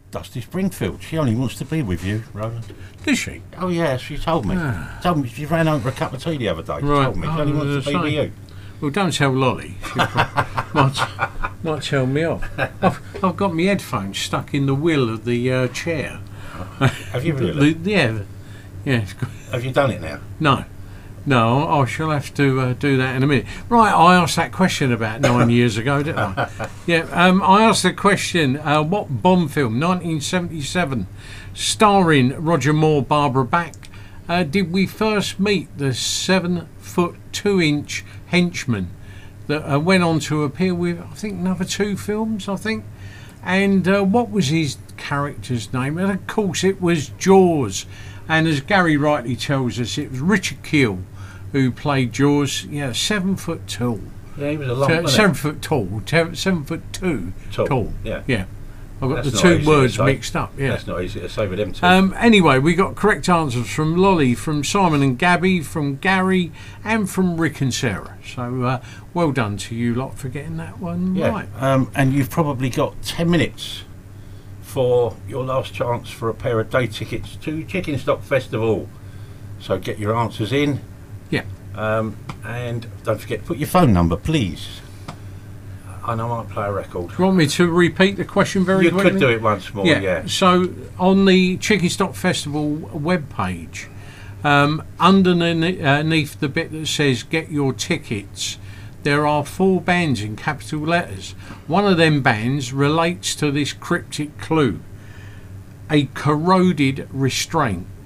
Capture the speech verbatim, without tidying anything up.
Dusty Springfield. She only wants to be with you, Roland. Did she? Oh yeah, she told me. Ah. Told me she ran over a cup of tea the other day. She Right. told me she Oh, only wants that's to be with right. you. Well, don't tell Lolly. She might, might tell me off. I've, I've got my headphones stuck in the wheel of the uh, chair. Have you really? The, yeah. Yeah. It's good. Have you done it now? No. No, I shall have to uh, do that in a minute. Right, I asked that question about nine years ago, didn't I? Yeah, um, I asked the question, uh, what Bond film, nineteen seventy-seven, starring Roger Moore, Barbara Bach, uh, did we first meet the seven foot two inch henchman that uh, went on to appear with, I think, another two films, I think? And uh, what was his character's name? And of course, it was Jaws. And as Gary rightly tells us, it was Richard Keel who played Jaws. Yeah, seven foot tall. Yeah, he was a long Se- one. seven foot tall. Te- seven foot two Tall, tall. yeah. Yeah. I've got That's the not two easy to words say. mixed up. Yeah. That's not easy to say with them two. Um, anyway, we got correct answers from Lolly, from Simon and Gabby, from Gary, and from Rick and Sarah. So uh, well done to you lot for getting that one yeah. right. Um, and you've probably got ten minutes for your last chance for a pair of day tickets to Chicken Stock Festival. So get your answers in. Yeah. Um, and don't forget, put your phone number, please. I know I might play a record. Do you want me to repeat the question very You quickly? could do it once more, yeah. Yeah. So on the Chicken Stock Festival webpage, um, underneath the bit that says "Get your tickets," there are four bands in capital letters. One of them bands relates to this cryptic clue: a corroded restraint.